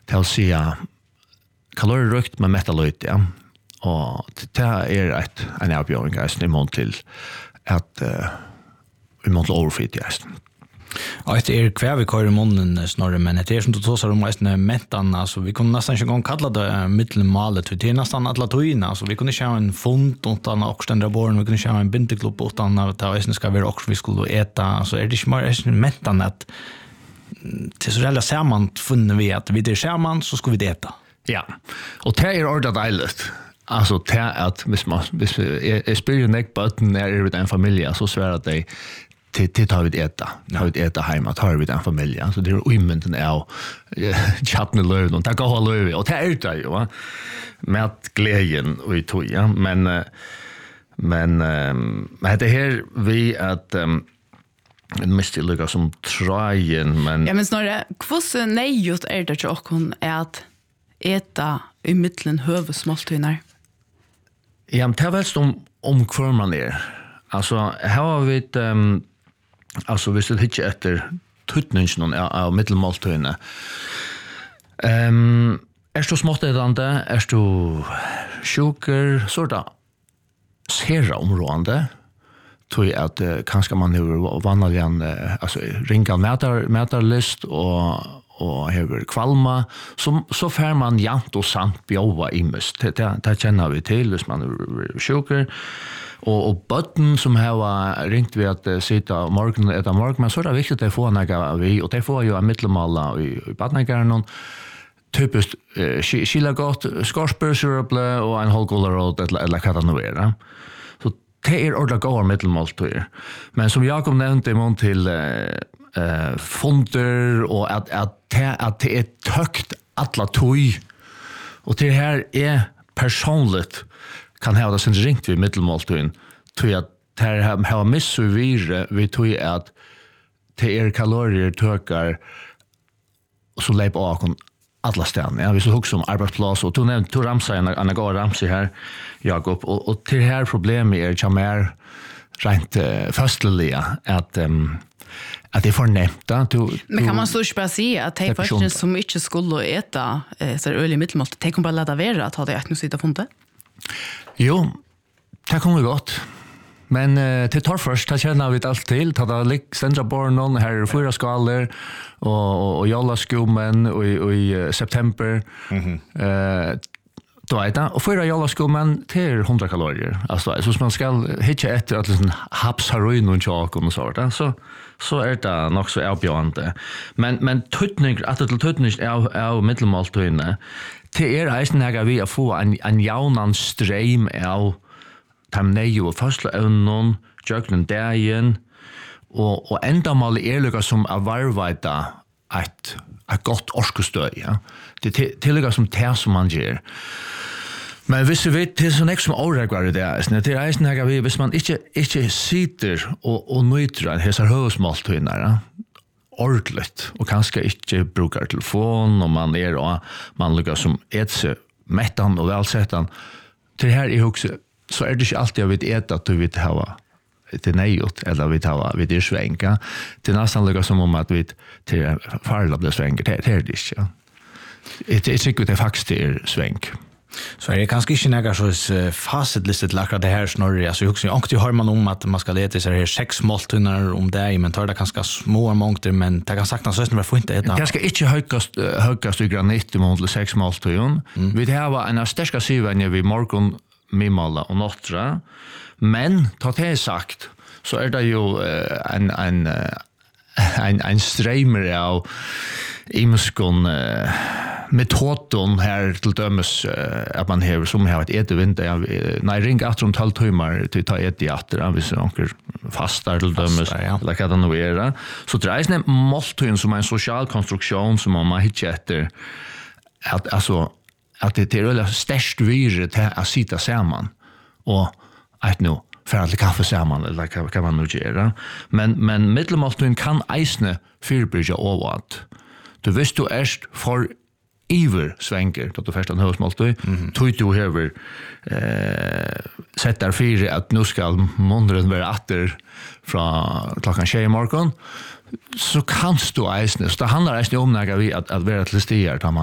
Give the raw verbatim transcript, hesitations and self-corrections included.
till att säga kalorirukt med metalloid, ja. Och det är ett en avgörande grej i mån till att uh, i mån till overfeed, ja. Ja, det är kväve kvar i munnen snarare, men det är som du tåsar om nästan mättan, alltså vi kunde nästan inte gång kalla det mittelmalet, det är nästan alla toina, alltså vi kunde köra en fond utan också borren, vi kunde köra en binteklubb utan att det ska vara också vi skulle äta, alltså är det inte mer mättan att till så jävla samman funnet vi att vi det samman så ska vi det äta. Ja, och det är ordet dejligt. Alltså det är att hvis man, hvis jag spelar ju näck button när det är en familj så svär att det till till tar vi äta. Tar vi äta hemma, tar vi en familj. Så det är omynten är chatten lön och tacka hålla över och det är det ju va. Med glädjen och i toja, men men men det här vi att en mest lycka som trajen men ja men snarare kvosse nej just är det ju också att äta i mitten hövsmåltider. Ja, men det är väl som om kvar man är. Alltså här har vi ett um, alltså vi skulle hitta efter tutningen av, av mittelmåltiderna. Ehm um, är du småttätande, är du sjuker sådär ser områdande tror jag att uh, kanske man hur vanligen uh, alltså ringa mätar mätarlist och och hever kvalma så så fär man jant och sant bjova imest det det, det känner vi till hvis man är sjuker och och button som har ringt vi att uh, sitta morgon eta morgon men så är det viktigt att få några vi och det får ju en mittelmala i, i badnagärnon typiskt uh, skilla gott skorspörsröble och en holgollerod eller eller vad det nu är så det är ordentligt går mittelmåltider men som Jakob nämnde i mån till uh, Uh, fonder och att att att det är tökt alla toj och det här är personligt kan ha det sen ringt vid mittelmåltiden tror jag att det här har missuvire vi tror att det är kalorier tökar och så lägg av alla ställen ja vi så också om arbetsplats och du nämnde du ramsa en en går ramsa här Jakob och och det här problemet är ju mer rent uh, förstliga att um, att det är förnämta. Men kan man så bara säga att det är faktiskt som inte skulle äta eh, så öl i mittelmål. Det kommer bara lada vara att ha det att nu sitta funte. Jo, det kommer gott. Men eh, till tar först, det känner vi allt till. Ta det lik Sandra Bornon, här är fyra skalor och, och, och Jalla skummen och i, och i september. Mm-hmm. Eh, då är det. Och fyra Jalla skummen till hundra kalorier. Alltså, så man ska hitta efter att liksom hapsharoin och tjak och så där. Så så är det nog så avbjörande. Men men tutning att det tutning är är mittelmåltiderna. Det är reisen här vi få en en jaunan stream av tamnejo och första någon jöknen dagen och och ända mal är som av varvita ett ett gott orskestöd ja. Det tillägga som tär som man ger. Men hvis vi vet til sånn som åregvar det er, det er eisen her vi, hvis man ikke, ikke sitter og, og nøyter en hesar høvesmåltøyner, ordentligt, og kanskje ikke brukar telefon, og man er og man lukker som et seg mettan og velsettan, til her i hukse, så er det ikke alltid jeg vet et at du vet hava til nejot, eller vi tar vi det svenka. Det er nesten lukker som om at vi til farla blir svenka, det er det ikke. Det er sikkert det faktisk er svenk. Så är det kanske inte några så facitlistet lackar det här snarare alltså jag också jag har man om att man ska leta sig här sex måltider om det men tar det ganska små mångder men det kan saknas så att får inte äta. Det ska inte högast högast i granit i mål sex måltider. Mm. Vi det var en starka syvänje vid morgon mimala och nattra men ta det sagt så är det ju en en en en streamer av imskon uh, metoden här till dömes uh, att man har som har ett etevind uh, när ring att runt halv timmar till ta ett i åter vi så onkel fastar till dömes ja. Like att det är så dreis nämnt måltiden som en social konstruktion som man hittar efter att alltså att det är väl störst virre till att sitta samman och att nu för att kaffe samman eller kan, kan man nu göra men men mittelmåltiden kan eisne förbruka överallt. Du visst du erst for iver svenker då du först en hösmåltid mm. tog du över eh sett där fyra att nu ska månaden vara åter från klockan tjugo i morgon så kan du eisne så det handlar eisne om när vi att att vara till stier